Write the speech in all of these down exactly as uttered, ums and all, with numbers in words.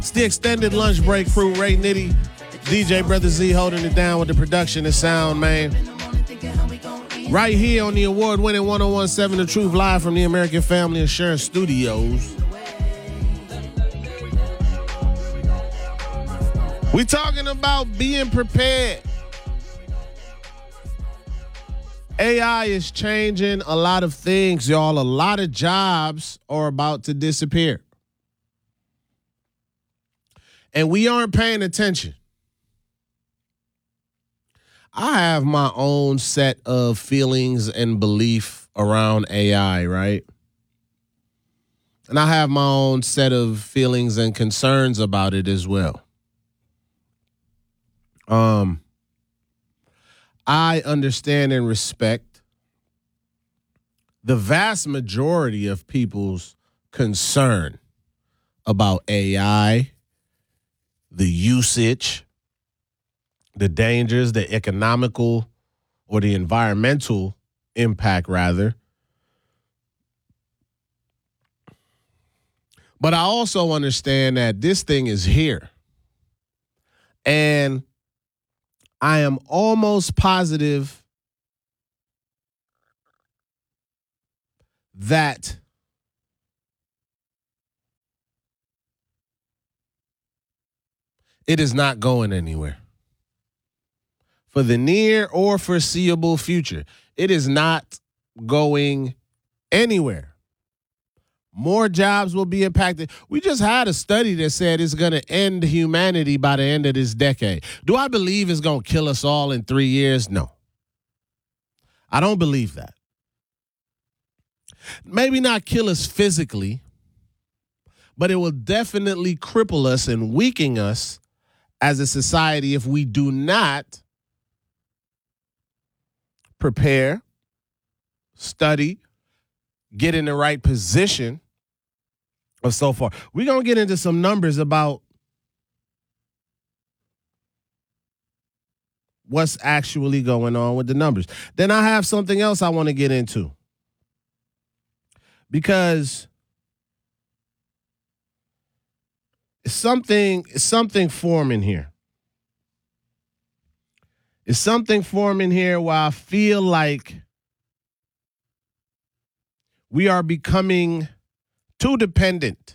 It's the extended lunch break crew. Ray Nitty, D J Brother Z holding it down with the production and sound, man. Right here on the award-winning one oh one point seven The Truth, live from the American Family Insurance Studios. We talking about being prepared. A I is changing a lot of things, y'all. A lot of jobs are about to disappear. And we aren't paying attention. I have my own set of feelings and belief around A I, right? And I have my own set of feelings and concerns about it as well. Um, I understand and respect the vast majority of people's concern about A I, the usage, the dangers, the economical or the environmental impact, rather. But I also understand that this thing is here. And I am almost positive that it is not going anywhere. For the near or foreseeable future, it is not going anywhere. More jobs will be impacted. We just had a study that said it's going to end humanity by the end of this decade. Do I believe it's going to kill us all in three years? No. I don't believe that. Maybe not kill us physically, but it will definitely cripple us and weaken us as a society if we do not prepare, study, get in the right position of so far. We're going to get into some numbers about what's actually going on with the numbers. Then I have something else I want to get into. Because it's something, it's something forming here. It's something forming here where I feel like we are becoming too dependent.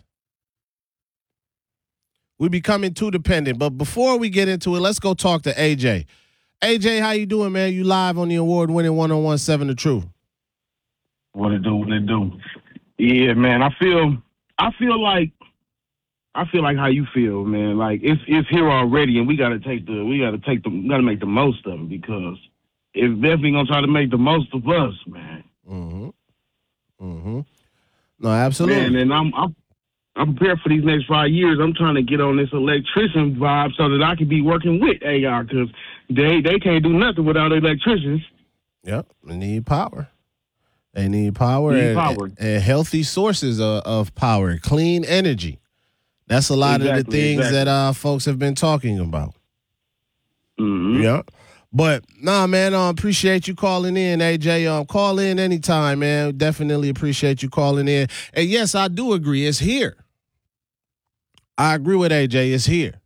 We're becoming too dependent. But before we get into it, let's go talk to A J. A J, how you doing, man? You live on the award-winning one oh one point seven The Truth. What it do, what it do. Yeah, man, I feel I feel like I feel like how you feel, man. Like it's it's here already, and we gotta take the we gotta take the we gotta make the most of it, because it's definitely gonna try to make the most of us, man. Mm-hmm. Mm-hmm. No, absolutely. Man, and I'm I'm I'm prepared for these next five years. I'm trying to get on this electrician vibe so that I can be working with A I, because they they can't do nothing without electricians. Yep, they need power. They need power, need and, power. And, and healthy sources of, of power, clean energy. That's a lot exactly, of the things exactly. that uh, folks have been talking about. Mm-hmm. Yeah. But, nah, man, I um, appreciate you calling in, A J. Um, call in anytime, man. Definitely appreciate you calling in. And, yes, I do agree. It's here. I agree with A J. It's here.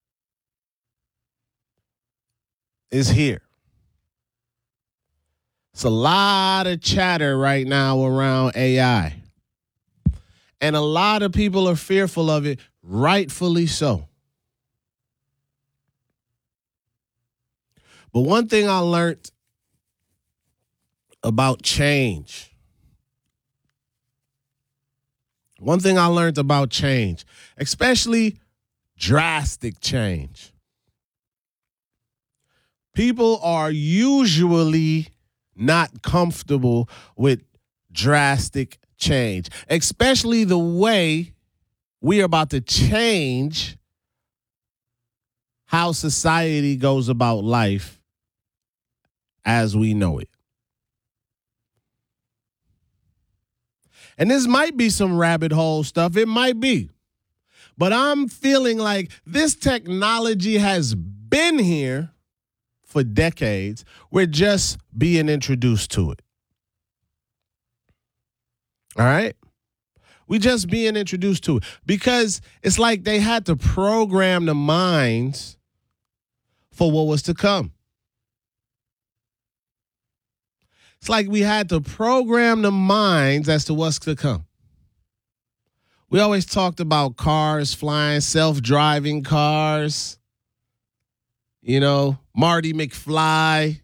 It's here. It's a lot of chatter right now around A I. And a lot of people are fearful of it, rightfully so. But one thing I learned about change, one thing I learned about change, especially drastic change, people are usually not comfortable with drastic change, especially the way we are about to change how society goes about life as we know it. And this might be some rabbit hole stuff. It might be. But I'm feeling like this technology has been here for decades. We're just being introduced to it. All right? We just being introduced to it because it's like they had to program the minds for what was to come. It's like we had to program the minds as to what's to come. We always talked about cars flying, self-driving cars, you know, Marty McFly.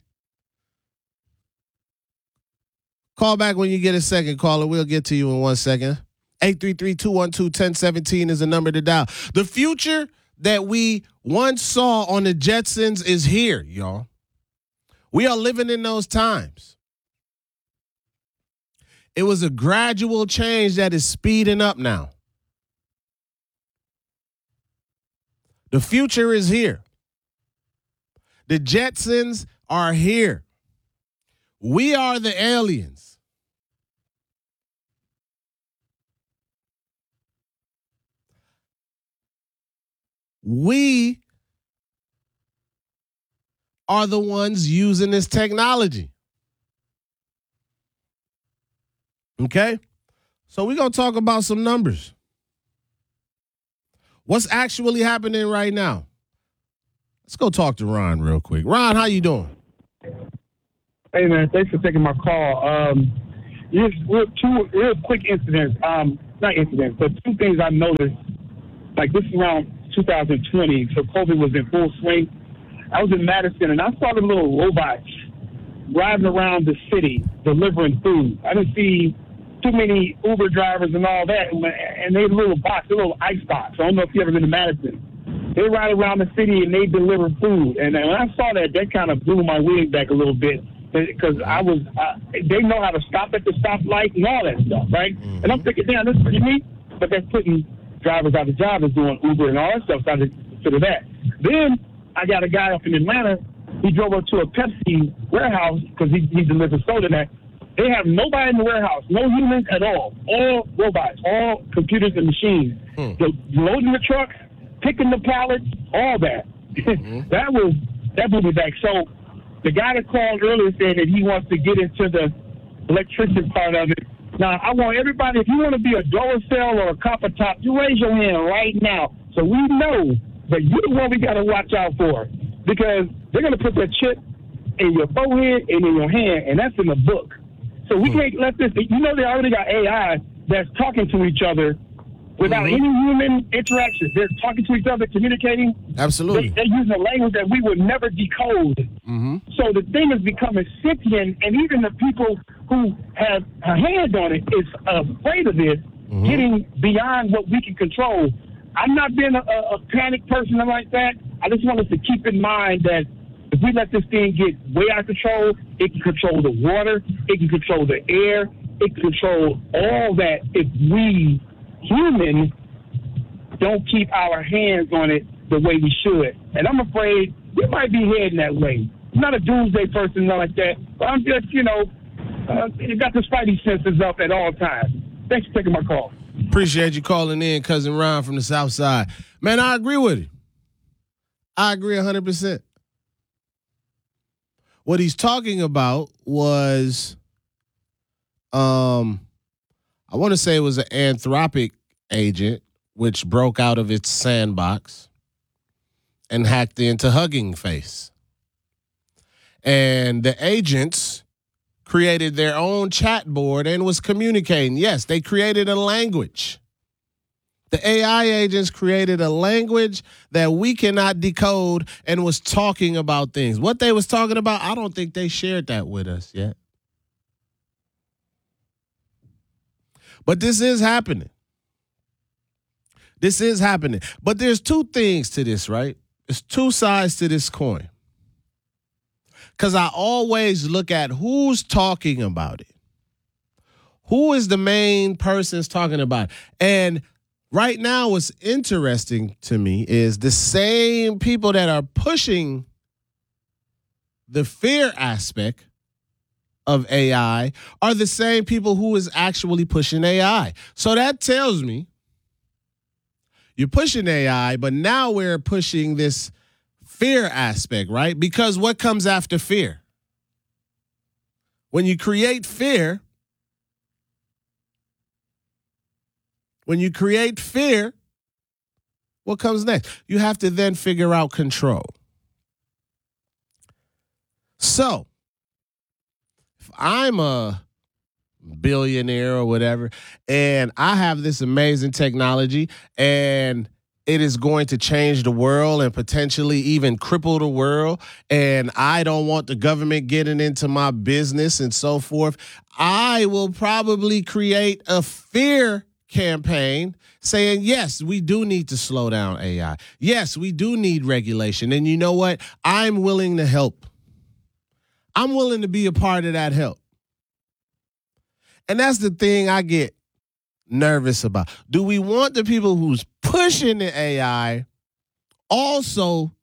Call back when you get a second, caller. We'll get to you in one second. eight three three, two one two, one zero one seven is the number to dial. The future that we once saw on the Jetsons is here, y'all. We are living in those times. It was a gradual change that is speeding up now. The future is here. The Jetsons are here. We are the aliens. We are the ones using this technology. Okay? So we're going to talk about some numbers. What's actually happening right now? Let's go talk to Ron real quick. Ron, how you doing? Hey, man, thanks for taking my call. Um, here's real, two real quick incidents. Um, not incidents, but two things I noticed. Like this is around two thousand twenty, so COVID was in full swing. I was in Madison, and I saw the little robots driving around the city delivering food. I didn't see too many Uber drivers and all that, and they had a little box, a little ice box. I don't know if you ever been to Madison. They ride around the city and they deliver food. And when I saw that, that kind of blew my wig back a little bit because I was, uh, they know how to stop at the stoplight and all that stuff, right? Mm-hmm. And I'm thinking, damn, that's pretty neat. But that's putting drivers out of job is doing Uber and all that stuff. So I just consider that. Then I got a guy up in Atlanta. He drove up to a Pepsi warehouse because he, he delivers soda there. They have nobody in the warehouse, no humans at all, all robots, all computers and machines. Hmm. They're loading the trucks, picking the pallets, all that. Mm-hmm. that was that blew me back. So the guy that called earlier said that he wants to get into the electrician part of it. Now, I want everybody, if you want to be a Duracell or a copper top, you raise your hand right now so we know that you're the one we got to watch out for because they're going to put that chip in your forehead and in your hand, and that's in the book. So we can't let this, you know, they already got A I that's talking to each other without mm-hmm. any human interactions. They're talking to each other, communicating. Absolutely. They, they're using a language that we would never decode. Mm-hmm. So the thing is becoming sentient, and even the people who have a hand on it is afraid of it mm-hmm. getting beyond what we can control. I'm not being a, a, a panic person like that. I just want us to keep in mind that if we let this thing get way out of control, it can control the water, it can control the air, it can control all that if we humans don't keep our hands on it the way we should. And I'm afraid we might be heading that way. I'm not a doomsday person like that, but I'm just, you know, uh, got the spidey senses up at all times. Thanks for taking my call. Appreciate you calling in, Cousin Ron from the South Side. Man, I agree with you. I agree one hundred percent. What he's talking about was, um, I want to say it was an Anthropic agent which broke out of its sandbox and hacked into Hugging Face. And the agents created their own chat board and was communicating. Yes, they created a language. The A I agents created a language that we cannot decode and was talking about things. What they was talking about, I don't think they shared that with us yet. But this is happening. This is happening. But there's two things to this, right? There's two sides to this coin. Because I always look at who's talking about it. Who is the main person's talking about it? And right now, what's interesting to me is the same people that are pushing the fear aspect of A I are the same people who is actually pushing A I. So that tells me you're pushing A I, but now we're pushing this fear aspect, right? Because what comes after fear? When you create fear, When you create fear, what comes next? You have to then figure out control. So, if I'm a billionaire or whatever, and I have this amazing technology, and it is going to change the world and potentially even cripple the world, and I don't want the government getting into my business and so forth, I will probably create a fear campaign saying, yes, we do need to slow down A I. Yes, we do need regulation. And you know what? I'm willing to help. I'm willing to be a part of that help. And that's the thing I get nervous about. Do we want the people who's pushing the A I also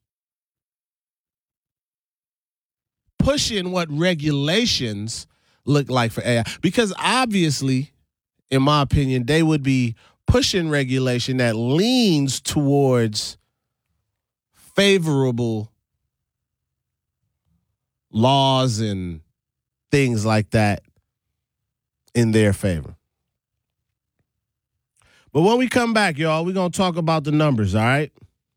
pushing what regulations look like for A I? Because obviously, in my opinion, they would be pushing regulation that leans towards favorable laws and things like that in their favor. But when we come back, y'all, we're going to talk about the numbers, all right?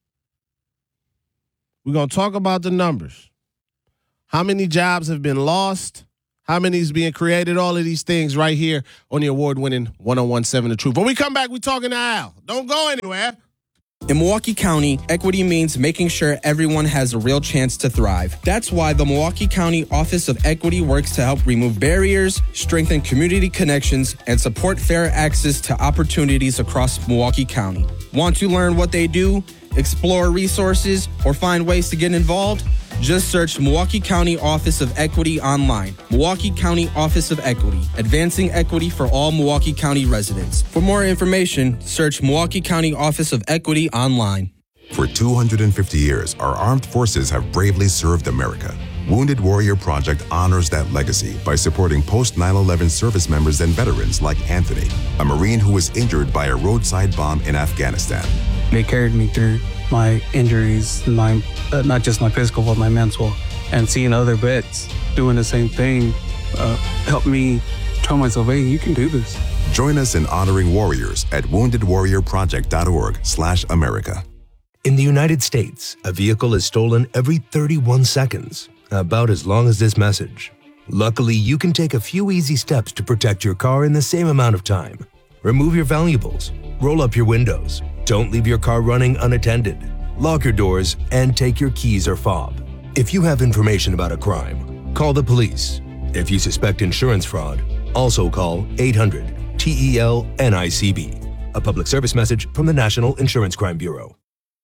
We're going to talk about the numbers. How many jobs have been lost? How many is being created? All of these things right here on the award-winning one oh one point seven The Truth. When we come back, we're talking to Al. Don't go anywhere. In Milwaukee County, equity means making sure everyone has a real chance to thrive. That's why the Milwaukee County Office of Equity works to help remove barriers, strengthen community connections, and support fair access to opportunities across Milwaukee County. Want to learn what they do, explore resources, or find ways to get involved? Just search Milwaukee County Office of Equity online. Milwaukee County Office of Equity, advancing equity for all Milwaukee County residents. For more information, search Milwaukee County Office of Equity online. For two hundred fifty years, our armed forces have bravely served America. Wounded Warrior Project honors that legacy by supporting post nine eleven service members and veterans like Anthony, a Marine who was injured by a roadside bomb in Afghanistan. They carried me through my injuries, my uh, not just my physical, but my mental. And seeing other vets doing the same thing uh, helped me tell myself, hey, you can do this. Join us in honoring warriors at wounded warrior project dot org slash America. In the United States, a vehicle is stolen every thirty-one seconds, about as long as this message. Luckily, you can take a few easy steps to protect your car in the same amount of time. Remove your valuables, roll up your windows, don't leave your car running unattended, lock your doors, and take your keys or fob. If you have information about a crime, call the police. If you suspect insurance fraud, also call eight hundred T E L N I C B. A public service message from the National Insurance Crime Bureau.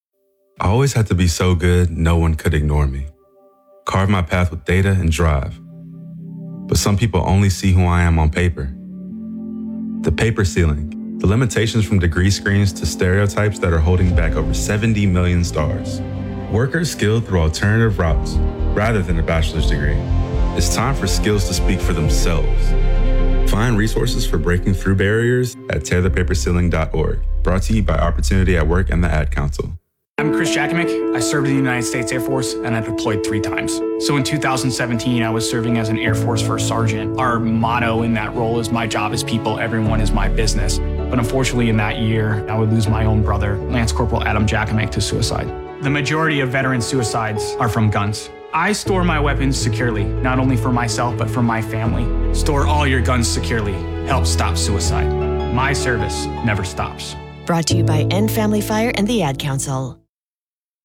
I always had to be so good, no one could ignore me. Carve my path with data and drive. But some people only see who I am on paper. The paper ceiling, the limitations from degree screens to stereotypes that are holding back over seventy million stars. Workers skilled through alternative routes rather than a bachelor's degree. It's time for skills to speak for themselves. Find resources for breaking through barriers at tear the paper ceiling dot org. Brought to you by Opportunity at Work and the Ad Council. I'm Chris Jakomick. I served in the United States Air Force and I deployed three times. So in two thousand seventeen, I was serving as an Air Force First Sergeant. Our motto in that role is my job is people, everyone is my business. But unfortunately in that year, I would lose my own brother, Lance Corporal Adam Jakomick, to suicide. The majority of veteran suicides are from guns. I store my weapons securely, not only for myself, but for my family. Store all your guns securely. Help stop suicide. My service never stops. Brought to you by End Family Fire and the Ad Council.